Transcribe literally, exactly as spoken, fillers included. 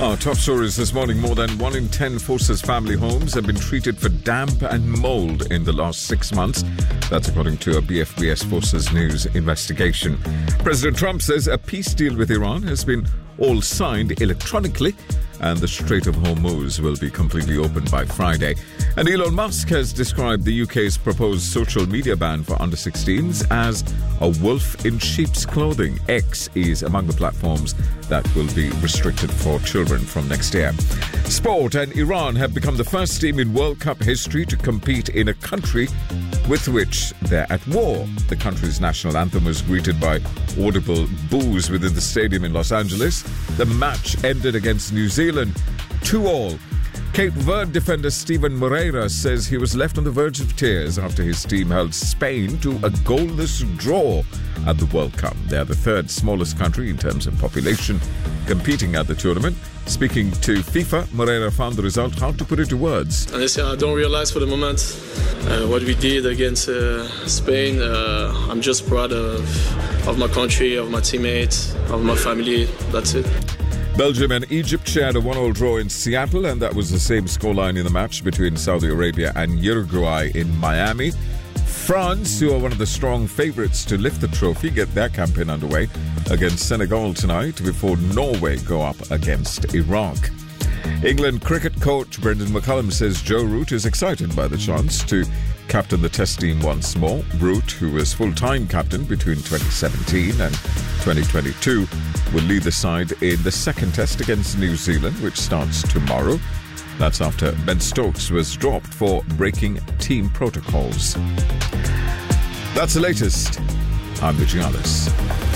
Our top stories this morning. More than one in ten Forces family homes have been treated for damp and mould in the last six months. That's according to a B F B S Forces News investigation. President Trump says a peace deal with Iran has been all signed electronically and the Strait of Hormuz will be completely open by Friday. And Elon Musk has described the U K's proposed social media ban for under sixteens as a wolf in sheep's clothing. X is among the platforms that will be restricted for children from next year. Sport, and Iran have become the first team in World Cup history to compete in a country with which they're at war. The country's national anthem was greeted by audible boos within the stadium in Los Angeles. The match ended against New Zealand two all. Cape Verde defender Steven Moreira says he was left on the verge of tears after his team held Spain to a goalless draw at the World Cup. They are the third smallest country in terms of population competing at the tournament. Speaking to FIFA, Moreira found the result hard to put into words. Honestly, I don't realize for the moment uh, what we did against uh, Spain. Uh, I'm just proud of, of my country, of my teammates, of my family. That's it. Belgium and Egypt shared a one-all draw in Seattle, and that was the same scoreline in the match between Saudi Arabia and Uruguay in Miami. France, who are one of the strong favourites to lift the trophy, get their campaign underway against Senegal tonight before Norway go up against Iraq. England cricket coach Brendan McCullum says Joe Root is excited by the chance to captain the Test team once more. Root, who was full-time captain between twenty seventeen and twenty twenty-two, will lead the side in the second Test against New Zealand, which starts tomorrow. That's after Ben Stokes was dropped for breaking team protocols. That's the latest. I'm Vijay Alice.